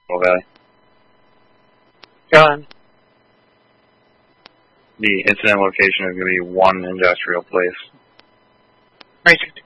Valley. Go on. The incident location is going to be one industrial place. Right.